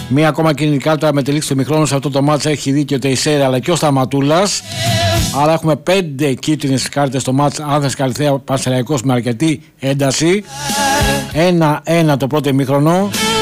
Μία ακόμα κίνητη κάρτα με τη λήξη του ημιχρόνου. Σε αυτό το μάτς έχει δίκιο ο Τεϊσέρα αλλά και ο Σταματούλας. Άρα έχουμε 5 κίτρινες κάρτες στο μάτς Άνθρας Καλυθέα Πανσεραϊκός με αρκετή ένταση. 1-1 το πρώτο ημίχρονο.